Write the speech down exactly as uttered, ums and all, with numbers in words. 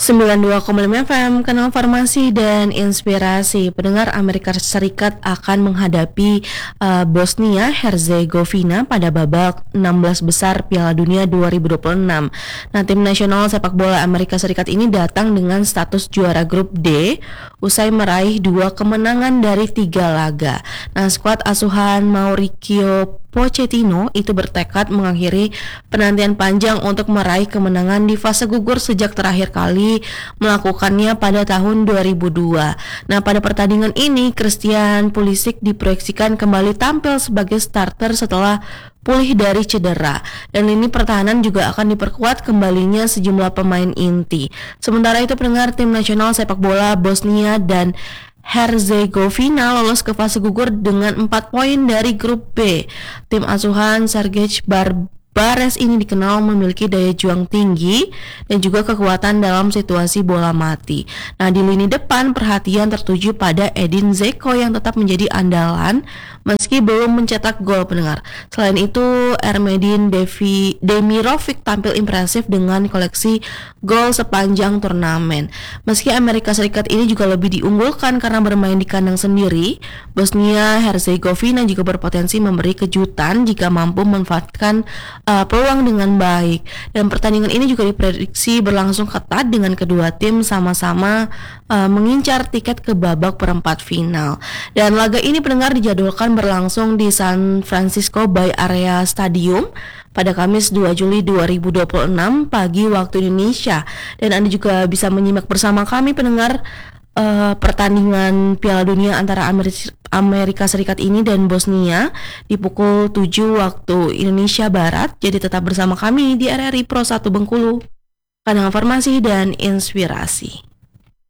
sembilan puluh dua koma lima F M, Kanal Farmasi dan Inspirasi. Pendengar, Amerika Serikat akan menghadapi uh, Bosnia Herzegovina pada babak enam belas besar Piala Dunia dua ribu dua puluh enam. Nah, tim nasional sepak bola Amerika Serikat ini datang dengan status juara grup D usai meraih dua kemenangan dari tiga laga. Nah, skuad asuhan Mauricio Pochettino itu bertekad mengakhiri penantian panjang untuk meraih kemenangan di fase gugur sejak terakhir kali melakukannya pada tahun dua ribu dua. Nah, pada pertandingan ini Christian Pulisic diproyeksikan kembali tampil sebagai starter setelah pulih dari cedera, dan lini pertahanan juga akan diperkuat kembalinya sejumlah pemain inti. Sementara itu, pendengar, tim nasional sepak bola Bosnia dan Herzegovina lolos ke fase gugur dengan empat poin dari grup B. Tim asuhan Sergej Barbares ini dikenal memiliki daya juang tinggi dan juga kekuatan dalam situasi bola mati. Nah, di lini depan perhatian tertuju pada Edin Dzeko yang tetap menjadi andalan meski belum mencetak gol, pendengar. Selain itu, Ermedin Devi, Demirovic tampil impresif dengan koleksi gol sepanjang turnamen. Meski Amerika Serikat ini juga lebih diunggulkan karena bermain di kandang sendiri, Bosnia Herzegovina juga berpotensi memberi kejutan jika mampu memanfaatkan uh, peluang dengan baik. Dan pertandingan ini juga diprediksi berlangsung ketat dengan kedua tim sama-sama uh, mengincar tiket ke babak perempat final. Dan laga ini, pendengar, dijadwalkan berlangsung di San Francisco Bay Area Stadium pada Kamis dua Juli dua ribu dua puluh enam pagi waktu Indonesia. Dan Anda juga bisa menyimak bersama kami, pendengar, uh, pertandingan Piala Dunia antara Amerika Serikat ini dan Bosnia di pukul tujuh waktu Indonesia Barat. Jadi tetap bersama kami di R R I Pro satu Bengkulu, Kanal Farmasi dan Inspirasi.